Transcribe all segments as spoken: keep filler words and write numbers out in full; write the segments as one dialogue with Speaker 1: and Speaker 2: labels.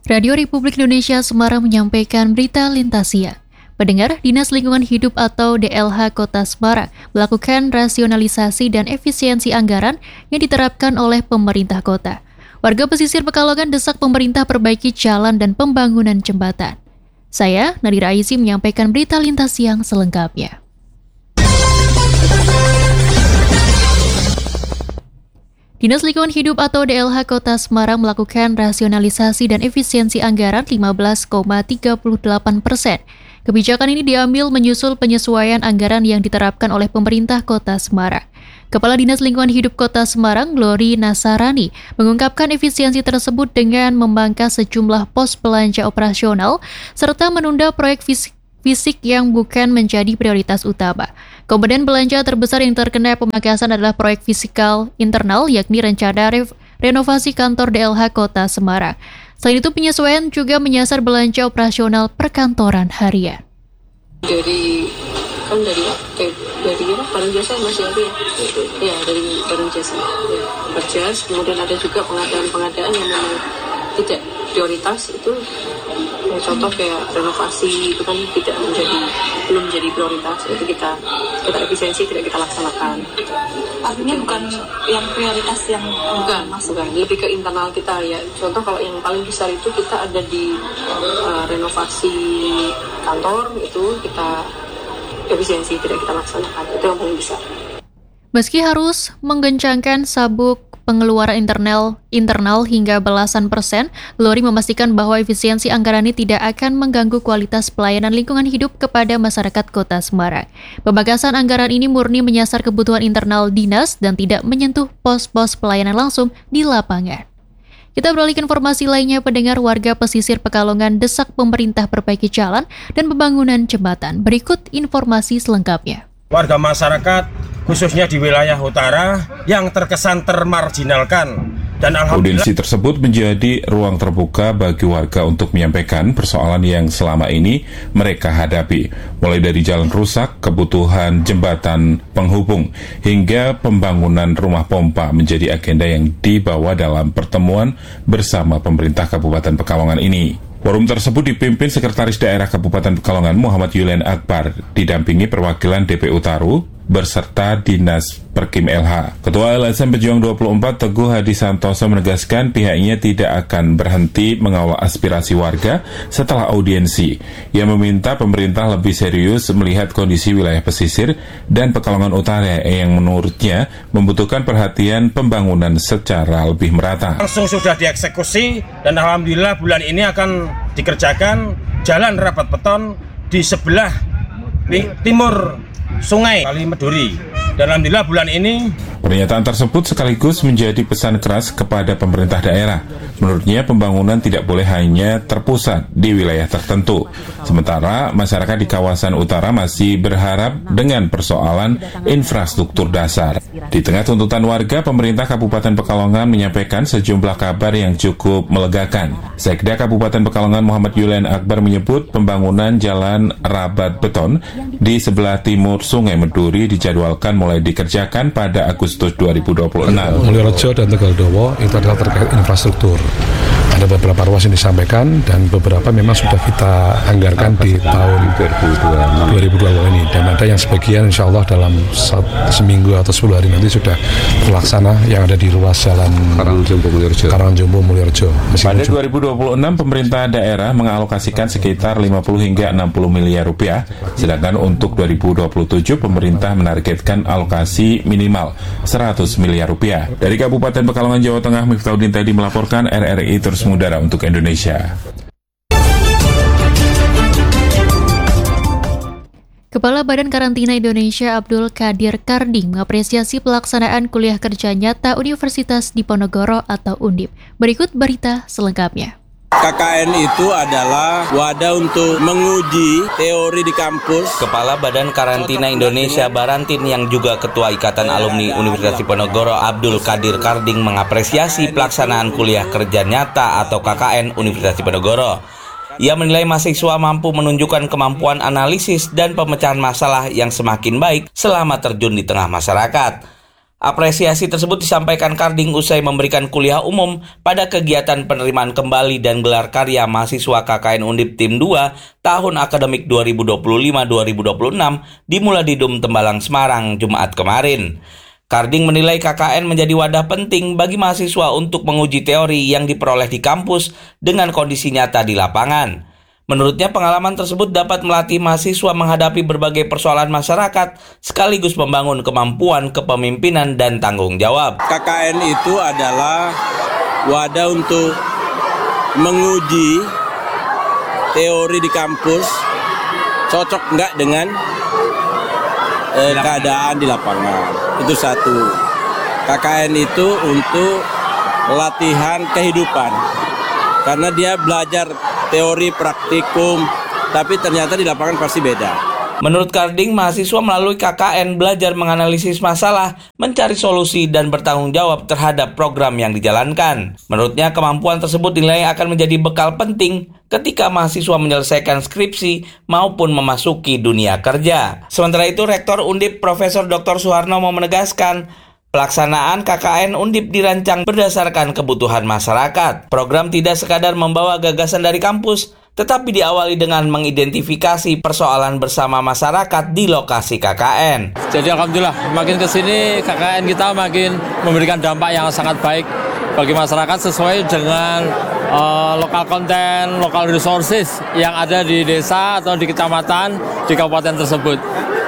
Speaker 1: Radio Republik Indonesia Semarang menyampaikan berita lintas siang. Pendengar, Dinas Lingkungan Hidup atau D L H Kota Semarang melakukan rasionalisasi dan efisiensi anggaran yang diterapkan oleh pemerintah kota. Warga pesisir Pekalongan desak pemerintah perbaiki jalan dan pembangunan jembatan. Saya, Nadira Aizi, menyampaikan berita lintas siang selengkapnya. Dinas Lingkungan Hidup atau D L H Kota Semarang melakukan rasionalisasi dan efisiensi anggaran lima belas koma tiga delapan persen. Kebijakan ini diambil menyusul penyesuaian anggaran yang diterapkan oleh pemerintah Kota Semarang. Kepala Dinas Lingkungan Hidup Kota Semarang, Glory Nasarani, mengungkapkan efisiensi tersebut dengan memangkas sejumlah pos belanja operasional serta menunda proyek fisik fisik yang bukan menjadi prioritas utama. Komponen belanja terbesar yang terkena pemangkasan adalah proyek fisikal internal, yakni rencana re- renovasi kantor D L H Kota Semarang. Selain itu, penyesuaian juga menyasar belanja operasional perkantoran harian.
Speaker 2: Dari kan dari eh, dari apa barang jasa masih ada ya, ya dari barang jasa, ya, berjas. Kemudian ada juga pengadaan-pengadaan yang memang tidak prioritas itu. Ya, contoh kayak renovasi itu kan tidak menjadi belum menjadi prioritas, itu kita kita efisiensi tidak kita laksanakan.
Speaker 3: Artinya bukan yang prioritas yang
Speaker 2: bukan,
Speaker 3: uh, masuk.
Speaker 2: bukan lebih ke internal kita ya. Contoh kalau yang paling besar itu kita ada di uh, renovasi kantor, itu kita efisiensi tidak kita laksanakan, itu yang paling besar.
Speaker 1: Meski harus menggencangkan sabuk pengeluaran internal internal hingga belasan persen, Glory memastikan bahwa efisiensi anggaran ini tidak akan mengganggu kualitas pelayanan lingkungan hidup kepada masyarakat Kota Semarang. Pemangkasan anggaran ini murni menyasar kebutuhan internal dinas dan tidak menyentuh pos-pos pelayanan langsung di lapangan. Kita beralih ke informasi lainnya. Pendengar, warga pesisir Pekalongan desak pemerintah perbaiki jalan dan pembangunan jembatan. Berikut informasi selengkapnya.
Speaker 4: Warga masyarakat khususnya di wilayah utara yang terkesan termarginalkan dan alhamdulillah
Speaker 5: audiensi tersebut menjadi ruang terbuka bagi warga untuk menyampaikan persoalan yang selama ini mereka hadapi, mulai dari jalan rusak, kebutuhan jembatan penghubung hingga pembangunan rumah pompa menjadi agenda yang dibawa dalam pertemuan bersama pemerintah Kabupaten Pekalongan ini. Forum tersebut dipimpin Sekretaris Daerah Kabupaten Pekalongan Muhammad Yulen Akbar, didampingi perwakilan D P U Taru, berserta Dinas Perkim L H. Ketua L S M Pejuang dua puluh empat Teguh Hadi Santoso menegaskan pihaknya tidak akan berhenti mengawal aspirasi warga setelah audiensi. Ia meminta pemerintah lebih serius melihat kondisi wilayah pesisir dan Pekalongan Utara yang menurutnya membutuhkan perhatian pembangunan secara lebih merata.
Speaker 4: Langsung sudah dieksekusi dan alhamdulillah bulan ini akan dikerjakan jalan rapat beton di sebelah timur Sungai Kali Meduri. Dan alhamdulillah bulan ini
Speaker 5: pernyataan tersebut sekaligus menjadi pesan keras kepada pemerintah daerah. Menurutnya pembangunan tidak boleh hanya terpusat di wilayah tertentu. Sementara masyarakat di kawasan utara masih berharap dengan persoalan infrastruktur dasar. Di tengah tuntutan warga, pemerintah Kabupaten Pekalongan menyampaikan sejumlah kabar yang cukup melegakan. Sekda Kabupaten Pekalongan Muhammad Yulen Akbar menyebut pembangunan jalan rabat beton di sebelah timur Sungai Meduri dijadwalkan mulai dikerjakan pada Agustus dua ribu dua puluh enam.
Speaker 6: Mulyorejo dan Tegaldowo itu adalah terkait infrastruktur. Ada beberapa ruas yang disampaikan dan beberapa memang sudah kita anggarkan di tahun dua ribu dua puluh ini. Dan ada yang sebagian insya Allah dalam seminggu atau sepuluh hari nanti sudah terlaksana yang ada di ruas jalan Karangjombo Mulyorejo. Karangjombo Mulyorejo.
Speaker 5: Pada dua ribu dua puluh enam pemerintah daerah mengalokasikan sekitar lima puluh hingga enam puluh miliar rupiah, sedangkan untuk dua ribu dua puluh tujuh pemerintah menargetkan alokasi minimal seratus miliar rupiah. Dari Kabupaten Pekalongan, Jawa Tengah, Miftahudin Tedi melaporkan. R R I terus mengudara untuk Indonesia.
Speaker 1: Kepala Badan Karantina Indonesia Abdul Qadir Karding mengapresiasi pelaksanaan kuliah kerja nyata Universitas Diponegoro atau Undip. Berikut berita selengkapnya.
Speaker 7: K K N itu adalah wadah untuk menguji teori di kampus.
Speaker 8: Kepala Badan Karantina Indonesia Barantin yang juga Ketua Ikatan Alumni Universitas Diponegoro Abdul Qadir Karding mengapresiasi pelaksanaan kuliah kerja nyata atau K K N Universitas Diponegoro. Ia menilai mahasiswa mampu menunjukkan kemampuan analisis dan pemecahan masalah yang semakin baik selama terjun di tengah masyarakat. Apresiasi tersebut disampaikan Karding usai memberikan kuliah umum pada kegiatan penerimaan kembali dan gelar karya mahasiswa K K N Undip Tim dua tahun akademik dua ribu dua puluh lima dua ribu dua puluh enam di Muladidum Tembalang, Semarang, Jumat kemarin. Karding menilai K K N menjadi wadah penting bagi mahasiswa untuk menguji teori yang diperoleh di kampus dengan kondisi nyata di lapangan. Menurutnya pengalaman tersebut dapat melatih mahasiswa menghadapi berbagai persoalan masyarakat sekaligus membangun kemampuan kepemimpinan dan tanggung jawab.
Speaker 7: K K N itu adalah wadah untuk menguji teori di kampus cocok nggak dengan eh, keadaan di lapangan. Itu satu. K K N itu untuk latihan kehidupan karena dia belajar teori praktikum, tapi ternyata di lapangan pasti beda.
Speaker 8: Menurut Karding, mahasiswa melalui K K N belajar menganalisis masalah, mencari solusi, dan bertanggung jawab terhadap program yang dijalankan. Menurutnya, kemampuan tersebut dinilai akan menjadi bekal penting ketika mahasiswa menyelesaikan skripsi maupun memasuki dunia kerja. Sementara itu, Rektor Undip Profesor Doktor Suharnomo menegaskan, pelaksanaan K K N Undip dirancang berdasarkan kebutuhan masyarakat. Program tidak sekadar membawa gagasan dari kampus, tetapi diawali dengan mengidentifikasi persoalan bersama masyarakat di lokasi K K N.
Speaker 9: Jadi alhamdulillah makin kesini K K N kita makin memberikan dampak yang sangat baik bagi masyarakat sesuai dengan uh, lokal konten, lokal resources yang ada di desa atau di kecamatan, di kabupaten tersebut.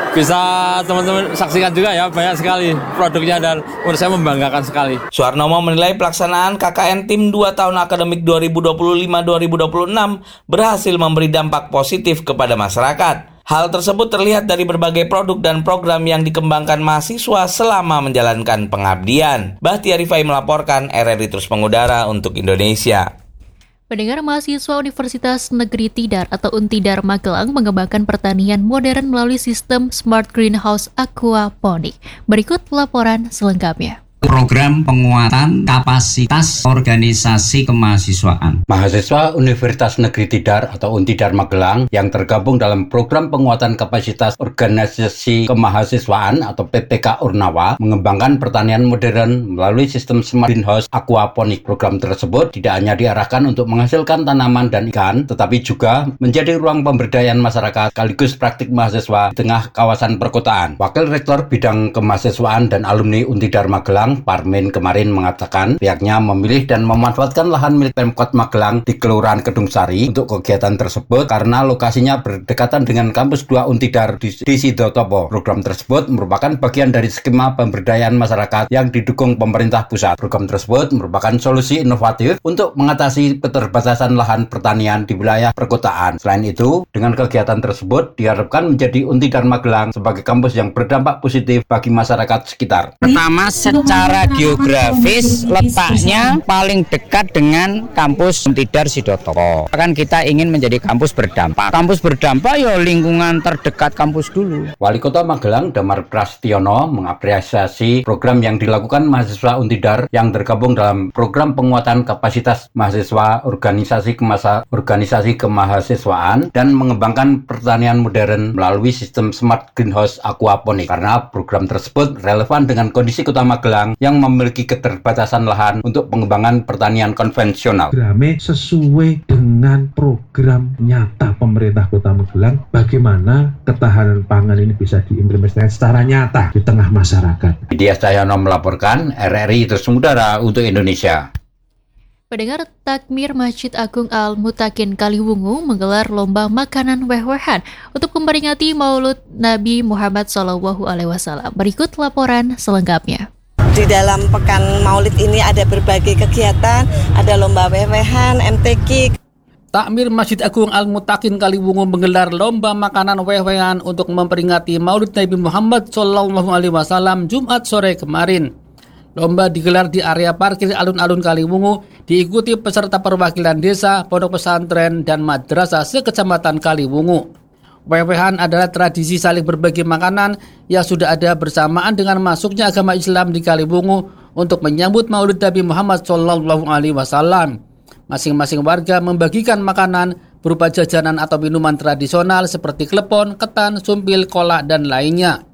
Speaker 9: Bisa teman-teman saksikan juga ya, banyak sekali produknya dan menurut saya membanggakan sekali.
Speaker 8: Suharnomo menilai pelaksanaan K K N Tim dua tahun akademik dua ribu dua puluh lima dua ribu dua puluh enam berhasil memberi dampak positif kepada masyarakat. Hal tersebut terlihat dari berbagai produk dan program yang dikembangkan mahasiswa selama menjalankan pengabdian. Bahtiari Rifai melaporkan, R R I Terus Mengudara untuk Indonesia.
Speaker 1: Pendengar, mahasiswa Universitas Negeri Tidar atau Untidar Magelang mengembangkan pertanian modern melalui sistem Smart Greenhouse Aquaponik. Berikut laporan selengkapnya.
Speaker 10: Program penguatan kapasitas organisasi kemahasiswaan.
Speaker 11: Mahasiswa Universitas Negeri Tidar atau Untidar Magelang yang tergabung dalam program penguatan kapasitas organisasi kemahasiswaan atau P P K Urnawa mengembangkan pertanian modern melalui sistem Smart Greenhouse Aquaponik. Program tersebut tidak hanya diarahkan untuk menghasilkan tanaman dan ikan, tetapi juga menjadi ruang pemberdayaan masyarakat sekaligus praktik mahasiswa di tengah kawasan perkotaan. Wakil Rektor Bidang Kemahasiswaan dan Alumni Untidar Magelang, Parmin, kemarin mengatakan pihaknya memilih dan memanfaatkan lahan milik Pemkot Magelang di Kelurahan Kedung Sari untuk kegiatan tersebut karena lokasinya berdekatan dengan kampus dua Untidar di, di Sidotopo. Program tersebut merupakan bagian dari skema pemberdayaan masyarakat yang didukung pemerintah pusat. Program tersebut merupakan solusi inovatif untuk mengatasi keterbatasan lahan pertanian di wilayah perkotaan. Selain itu, dengan kegiatan tersebut diharapkan menjadi Untidar Magelang sebagai kampus yang berdampak positif bagi masyarakat sekitar.
Speaker 10: Pertama, secara geografis letaknya paling dekat dengan kampus Untidar Sidotopo. Kan kita ingin menjadi kampus berdampak. Kampus berdampak ya lingkungan terdekat kampus dulu.
Speaker 11: Wali Kota Magelang Damar Prastiono mengapresiasi program yang dilakukan mahasiswa Untidar yang tergabung dalam program penguatan kapasitas mahasiswa organisasi kemasa organisasi kemahasiswaan dan mengembangkan pertanian modern melalui sistem Smart Greenhouse Aquaponik karena program tersebut relevan dengan kondisi Kota Magelang yang memiliki keterbatasan lahan untuk pengembangan pertanian konvensional.
Speaker 12: Programnya sesuai dengan program nyata pemerintah Kota Magelang, bagaimana ketahanan pangan ini bisa diimplementasikan secara nyata di tengah masyarakat.
Speaker 11: Widya Cahyono melaporkan, R R I Terus Mengudara untuk Indonesia.
Speaker 1: Pendengar, Takmir Masjid Agung Al-Mutakin Kaliwungu menggelar lomba makanan weh-wehan untuk memperingati Maulud Nabi Muhammad shallallahu alaihi wasallam. Berikut laporan selengkapnya.
Speaker 13: Di dalam pekan Maulid ini ada berbagai kegiatan, ada lomba weh-wehan, M T Q.
Speaker 14: Takmir Masjid Agung Al-Mutakin Kaliwungu menggelar lomba makanan weh-wehan untuk memperingati Maulid Nabi Muhammad shallallahu alaihi wasallam Jumat sore kemarin. Lomba digelar di area parkir alun-alun Kaliwungu, diikuti peserta perwakilan desa, pondok pesantren, dan madrasah sekecamatan Kaliwungu. Weh-wehan adalah tradisi saling berbagi makanan yang sudah ada bersamaan dengan masuknya agama Islam di Kaliwungu untuk menyambut Maulid Nabi Muhammad shallallahu alaihi wasallam. Masing-masing warga membagikan makanan berupa jajanan atau minuman tradisional seperti klepon, ketan, sumpil, kolak, dan lainnya.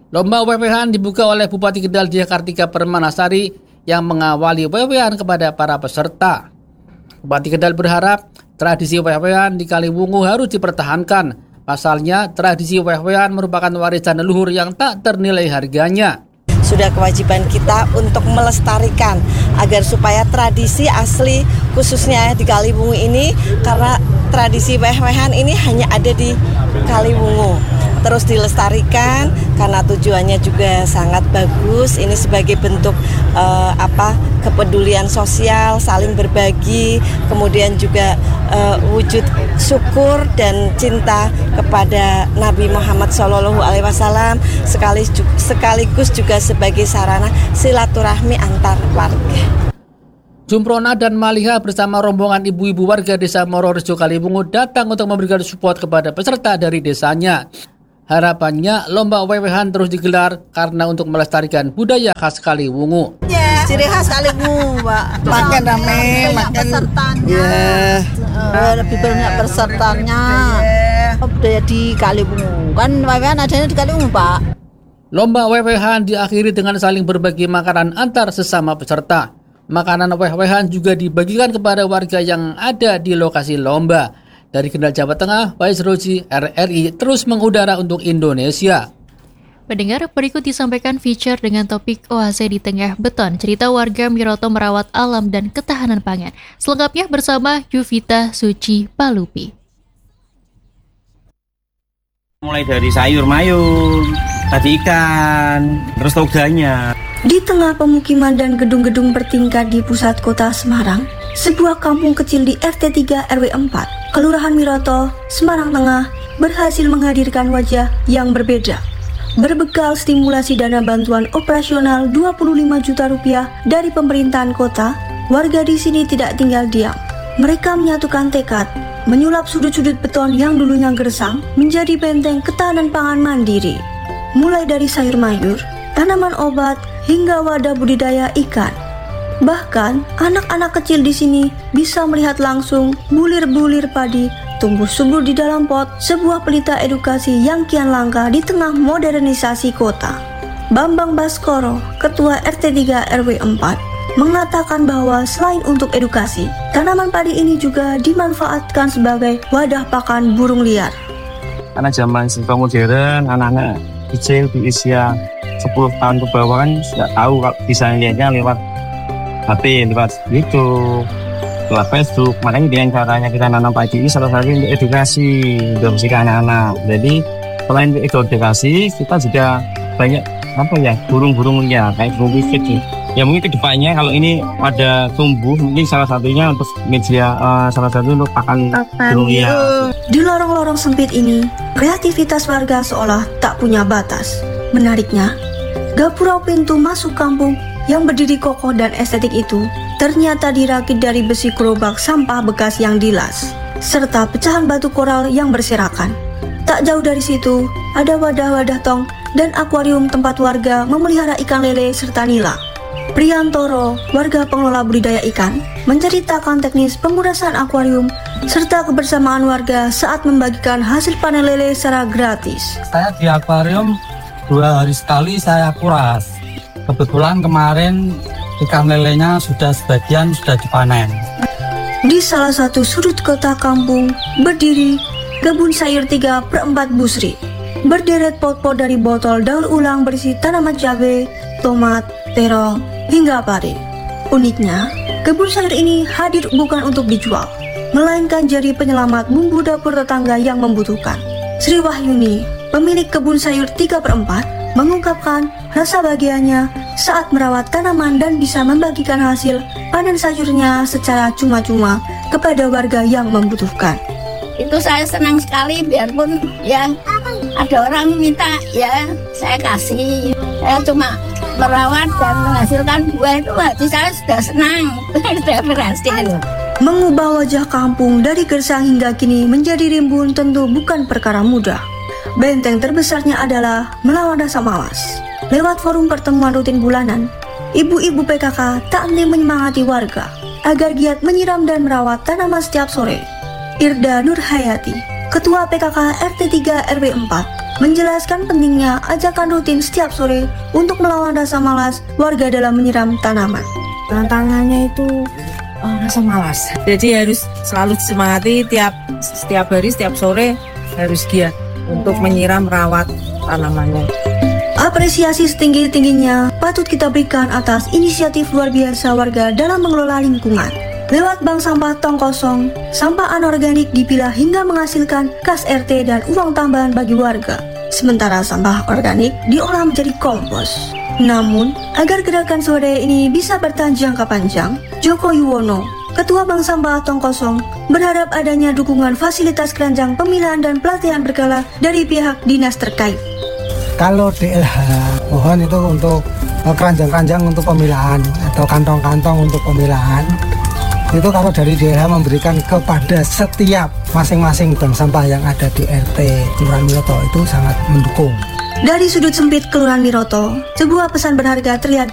Speaker 14: Lomba W W H-an dibuka oleh Bupati Kendal Diah Kartika Permanasari yang mengawali W W H-an kepada para peserta. Bupati Kendal berharap tradisi W W H-an di Kaliwungu harus dipertahankan. Pasalnya, tradisi W W H-an merupakan warisan leluhur yang tak ternilai harganya.
Speaker 13: Sudah kewajiban kita untuk melestarikan agar supaya tradisi asli khususnya di Kaliwungu ini, karena tradisi W W H-an ini hanya ada di Kaliwungu, terus dilestarikan karena tujuannya juga sangat bagus. Ini sebagai bentuk uh, apa kepedulian sosial, saling berbagi, kemudian juga uh, wujud syukur dan cinta kepada Nabi Muhammad shallallahu alaihi wasallam, sekaligus juga sebagai sarana silaturahmi antar warga.
Speaker 14: Jumprona dan Maliha bersama rombongan ibu-ibu warga desa Mororejo Kaliwungu datang untuk memberikan support kepada peserta dari desanya. Harapannya lomba W W H-an terus digelar karena untuk melestarikan budaya khas Kaliwungu.
Speaker 15: Ya, ciri khas Kaliwungu, Pak. Makin rame, makin pesertanya. Ya, lebih banyak pesertanya. Budaya di Kaliwungu. Kan W W H-an adanya di Kaliwungu, Pak.
Speaker 14: Lomba W W H-an diakhiri dengan saling berbagi makanan antar sesama peserta. Makanan W W H-an juga dibagikan kepada warga yang ada di lokasi lomba. Dari Kendal, Jawa Tengah, Faiz Roji, R R I terus mengudara untuk Indonesia.
Speaker 1: Pendengar, berikut disampaikan feature dengan topik Oase di Tengah Beton, cerita warga Miroto merawat alam dan ketahanan pangan. Selengkapnya bersama Yuvita Suci Palupi.
Speaker 16: Mulai dari sayur mayur, tadi ikan, terus toganya.
Speaker 17: Di tengah pemukiman dan gedung-gedung bertingkat di pusat kota Semarang, sebuah kampung kecil di R T tiga R W empat, Kelurahan Miroto, Semarang Tengah, berhasil menghadirkan wajah yang berbeda. Berbekal stimulasi dana bantuan operasional dua puluh lima juta rupiah dari pemerintahan kota, warga di sini tidak tinggal diam. Mereka menyatukan tekad, menyulap sudut-sudut beton yang dulunya gersang menjadi benteng ketahanan pangan mandiri. Mulai dari sayur mayur, tanaman obat, hingga wadah budidaya ikan. Bahkan, anak-anak kecil di sini bisa melihat langsung bulir-bulir padi tumbuh subur di dalam pot, sebuah pelita edukasi yang kian langka di tengah modernisasi kota. Bambang Baskoro, Ketua R T tiga R W empat, mengatakan bahwa selain untuk edukasi, tanaman padi ini juga dimanfaatkan sebagai wadah pakan burung liar.
Speaker 16: Karena zaman serba modern, anak-anak kecil di usia sepuluh tahun ke bawah kan sudah tahu kalau bisa lihatnya lewat H P, lewat YouTube, lewat Facebook. Makanya dengan caranya kita nanam padi ini salah satu untuk edukasi, untuk anak-anak. Jadi selain untuk edukasi, kita juga banyak apa ya burung-burung liar kayak burung pipit nih. Ya mungkin kedepannya kalau ini ada tumbuh, mungkin salah satunya untuk media, uh, salah satu untuk pakan burung liar.
Speaker 17: Di lorong-lorong sempit ini, kreativitas warga seolah tak punya batas. Menariknya, gapura pintu masuk kampung yang berdiri kokoh dan estetik itu ternyata dirakit dari besi gerobak sampah bekas yang dilas, serta pecahan batu koral yang berserakan. Tak jauh dari situ, ada wadah-wadah tong dan akuarium tempat warga memelihara ikan lele serta nila. Priyantoro, warga pengelola budidaya ikan, menceritakan teknis pengurasan akuarium serta kebersamaan warga saat membagikan hasil panen lele secara gratis.
Speaker 18: Saya di akuarium dua hari sekali saya kuras. Kebetulan kemarin ikan lelenya sudah sebagian sudah dipanen.
Speaker 17: Di salah satu sudut kota kampung berdiri kebun sayur tiga per empat Busri. Berderet pot-pot dari botol daur ulang berisi tanaman cabai, tomat, terong, hingga pari. Uniknya, kebun sayur ini hadir bukan untuk dijual, melainkan jadi penyelamat bumbu dapur tetangga yang membutuhkan. Sri Wahyuni, pemilik kebun sayur tiga per empat, mengungkapkan rasa bahagianya saat merawat tanaman dan bisa membagikan hasil panen sayurnya secara cuma-cuma kepada warga yang membutuhkan.
Speaker 19: Itu saya senang sekali, biarpun ya ada orang minta ya saya kasih. Saya cuma merawat dan menghasilkan buah itu hati saya sudah senang, sudah berhasil.
Speaker 17: Mengubah wajah kampung dari gersang hingga kini menjadi rimbun tentu bukan perkara mudah. Benteng terbesarnya adalah melawan rasa malas. Lewat forum pertemuan rutin bulanan, ibu-ibu P K K tak henti menyemangati warga agar giat menyiram dan merawat tanaman setiap sore. Irda Nurhayati, Ketua P K K R T tiga R W empat, menjelaskan pentingnya ajakan rutin setiap sore untuk melawan rasa malas warga dalam menyiram tanaman.
Speaker 20: Tantangannya itu oh, rasa malas. Jadi harus selalu disemangati tiap setiap hari, setiap sore harus giat untuk menyiram merawat tanamannya.
Speaker 17: Apresiasi setinggi-tingginya patut kita berikan atas inisiatif luar biasa warga dalam mengelola lingkungan. Lewat bank sampah tong kosong, sampah anorganik dipilah hingga menghasilkan kas R T dan uang tambahan bagi warga. Sementara sampah organik diolah menjadi kompos. Namun, agar gerakan swadaya ini bisa bertahan jangka panjang, Joko Yuwono, Ketua Bank Sampah Tong Kosong, berharap adanya dukungan fasilitas keranjang pemilahan dan pelatihan berkala dari pihak dinas terkait.
Speaker 21: Kalau D L H, mohon itu untuk keranjang-keranjang untuk pemilahan atau kantong-kantong untuk pemilahan. Itu kalau dari D L H memberikan kepada setiap masing-masing bank sampah yang ada di R T Kelurahan Miroto itu sangat mendukung.
Speaker 17: Dari sudut sempit Kelurahan Miroto, sebuah pesan berharga terlihat